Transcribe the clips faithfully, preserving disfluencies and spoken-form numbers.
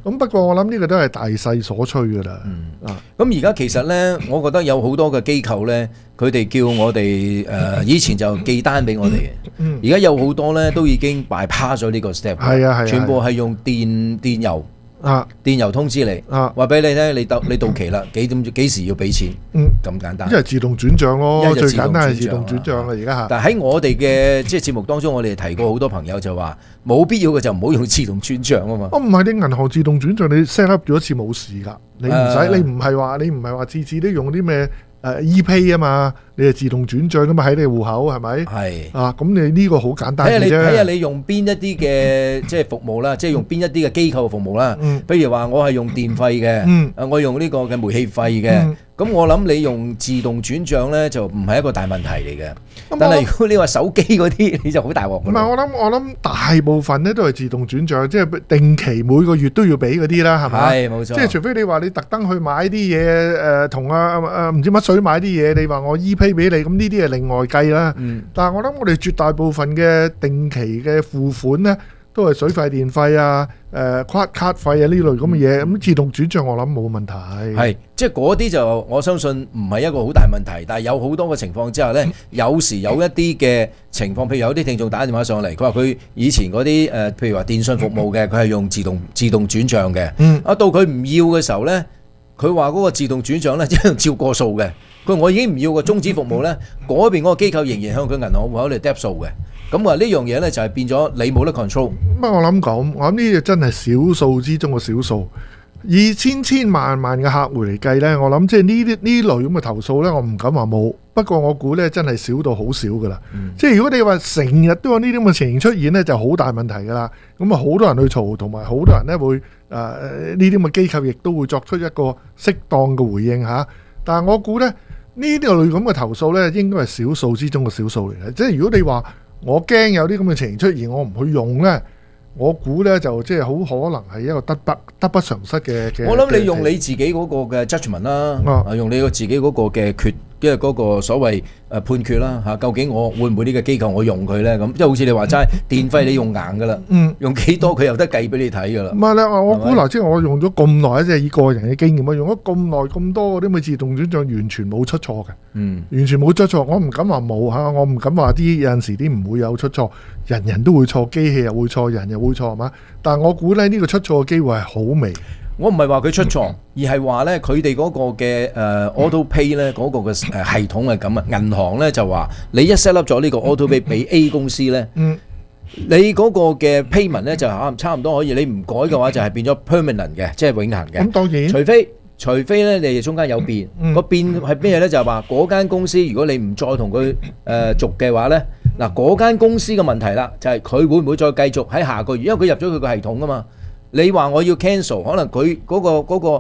咁不過我諗呢個都係大勢所趨㗎啦。 嗯啊， 咁而家其實呢，我覺得有好多嘅機構呢，佢哋叫我哋誒、呃、以前就寄單俾我哋嘅， 嗯而家有好多呢都已經 bypass 咗呢個 step， 係啊係啊全部係用電電郵。 啊電郵通知你， 啊話俾你聽，你到你到期啦，幾點幾時要俾錢， 嗯， 咁簡單。 因為自動轉帳咯，最一係自動簡單係自轉帳動轉帳啦，而家嚇。 但喺我哋嘅即係節目當中，我哋提過好多朋友就話冇必要嘅就唔好用自動轉帳啊嘛。 哦，唔係你銀行自動轉帳，你 set up 咗一次冇事㗎，你唔使， 誒你唔係話你唔係話次次都用啲咩誒 ePay 啊嘛，你係自動轉帳㗎嘛，喺你戶口係咪？ 係啊，咁你呢個好簡單睇下你嘅啫。 睇下你用邊一啲嘅即係服務啦，即係用邊一啲嘅機構嘅服務啦。 嗯譬如話我係用電費嘅， 嗯誒我用呢個嘅煤氣費嘅嗯， 咁我諗你用自動轉帳呢，就唔係一個大問題嚟嘅。 咁但係我如果你話手機嗰啲，你就好大鑊㗎啦。 唔係，我諗我諗大部分咧都係自動轉帳，即係定期每個月都要俾嗰啲啦，係咪？ 係冇錯， 即係除非你話你特登去買啲嘢，誒同啊誒唔知乜水買啲嘢，你話我 ePay 俾你，咁呢啲係另外計啦。 嗯但係我諗我哋絕大部分嘅定期嘅付款咧，都係水費、電費啊、誒卡卡費啊呢類咁嘅嘢，咁自動轉帳我諗冇問題。 係，即係嗰啲就我相信唔係一個好大問題，但係有好多嘅情況之下呢，有時有一啲嘅情況，譬如有啲聽眾打電話上嚟，佢話佢以前嗰啲誒，譬如話電信服務嘅，佢係用自動自動轉帳嘅， 嗯啊到佢唔要嘅時候呢，佢話嗰個自動轉帳呢，即係照過數嘅，佢話我已經唔要個終止服務呢，嗰邊嗰個機構仍然向佢銀行戶口嚟 debit 數嘅，咁啊呢樣嘢呢，就係變咗你冇得 control。 不過我諗講，我諗呢個真係少數之中嘅少數。以千千萬萬嘅客戶嚟計呢，我諗即係呢啲呢類咁嘅投訴呢，我唔敢話冇。不過我估呢，真係少到好少噶啦。 嗯即係如果你話成日都有呢啲咁嘅情形出現呢，就好大問題噶啦。咁啊，好多人去嘈，同埋好多人呢會誒呢啲咁嘅機構亦都會作出一個適當嘅回應嚇。但係我估呢，呢啲類咁嘅投訴呢，應該係少數之中嘅少數嚟嘅。即係如果你話我驚有啲咁嘅情形出現，我唔去用呢。我估咧就即係好可能係一個得不得不償失嘅嘅。 我諗你用你自己嗰個嘅 judgment 啦，啊用你個自己嗰個嘅決，即係嗰個所謂誒判決啦嚇。究竟我會唔會呢個機構我用佢咧？咁即係好似你話齋電費你用硬噶啦， 嗯， 用幾多佢有得計俾你睇噶啦。 唔係咧，我估嗱，即係我用咗咁耐，即係以個人嘅經驗，我用咗咁耐咁多嗰啲咁嘅自動轉帳，完全冇出錯嘅， 嗯， 完全冇出錯。我唔敢話冇嚇，我唔敢話啲有陣時啲唔會有出錯，人人都會錯，機器又會錯，人又會錯係嘛？但係我估咧呢個出錯嘅機會係好微。 我唔係話佢出錯，而係話咧佢哋嗰個嘅誒 auto pay 咧嗰個嘅誒系統係咁啊。銀行咧就話你一 set up 咗呢個 auto pay 俾 A 公司咧， 嗯， 你嗰個嘅 payment 咧就嚇差唔多可以，你唔改嘅話就係變咗 permanent 嘅，即係永恆嘅。 咁當然， 除非除非咧你哋中間有變， 嗯個變係咩咧？就係話嗰間公司如果你唔再同佢誒續嘅話咧，嗱嗰間公司嘅問題啦，就係佢會唔會再繼續喺下個月，因為佢入咗佢個系統噶嘛。你話我要 cancel，可能佢嗰個嗰個誒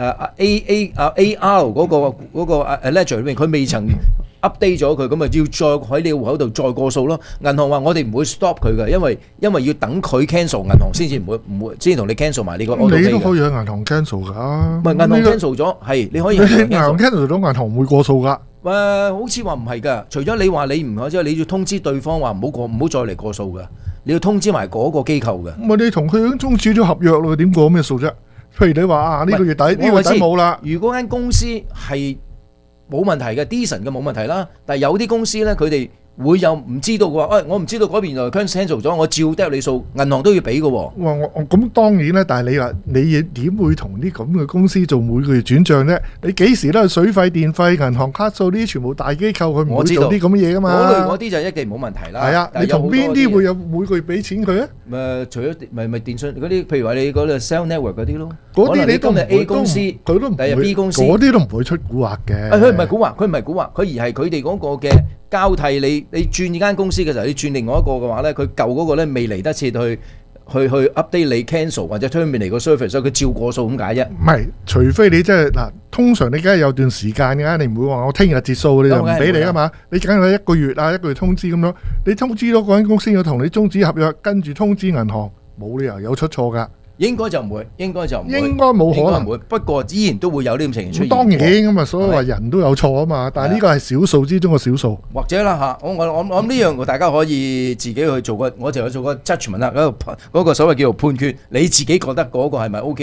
A A 啊 A R 嗰個嗰個誒 ledger 裏面佢未曾 update 咗佢，咁咪要再喺你戶口度再過數咯。銀行話我哋唔會 stop 佢嘅，因為因為要等佢 cancel，銀行先至唔會唔會先同你 cancel 埋呢個 auto pay 嘅。 你都可以喺銀行 cancel 㗎。 唔係銀行 cancel 咗，係你可以你銀銀行行 cancel。 cancel 咗，銀行唔會過數㗎。 誒，好似話唔係㗎，除咗你話你唔可，即係你要通知對方話唔好過，唔好再嚟過數㗎。你要通知埋嗰個機構嘅。 唔係你同佢已經終止咗合約咯，點過咩數啫？譬如你話啊，呢個月底呢個月底冇啦。 如果間公司係冇問題嘅 decent 嘅冇問題啦，但係有啲公司咧，佢哋會有唔知道嘅話，誒我唔知道嗰邊就 cancel 咗，我照 drop 你數，銀行都要俾嘅喎。 哇！我我咁當然啦，但係你話你點會同啲咁嘅公司做每個月轉帳啫？你幾時都係水費、電費、銀行卡數呢啲全部大機構，佢唔會做啲咁嘅嘢㗎嘛。 嗰類嗰啲就一定冇問題啦。 係啊，你同邊啲會有每個月俾錢佢啊？ 誒，除咗咪咪電信嗰啲，譬如話你嗰個 cell network 嗰啲咯， 嗰啲你都唔今日 A 公司， 佢都唔第日 B 公司， 嗰啲都唔會出蠱惑嘅。 佢唔係蠱惑，佢唔係蠱惑，佢而係佢哋嗰個嘅交替。你你轉呢間公司嘅時候，你轉另外一個嘅話咧，佢舊嗰個咧未嚟得切去去去 update 你 cancel 或者 terminate 個 service，所以佢照過數咁解啫。 唔係，除非你真係嗱，通常你梗係有段時間㗎，你唔會話我聽日結數你就唔俾你啊嘛。你梗係一個月啊，一個月通知咁樣，你通知咗嗰間公司要同你終止合約，跟住通知銀行，冇理由有出錯㗎。 應該就唔會，應該就唔會， 應該冇可能。 會，不過依然都會有呢種情形出現。 當然咁啊，所以話人都有錯啊嘛，但係呢個係少數之中嘅少數。 或者啦嚇，我我我我諗呢樣大家可以自己去做個，我就有做個 judgment 啦，嗰個嗰個所謂叫做判決，你自己覺得嗰個係咪 OK？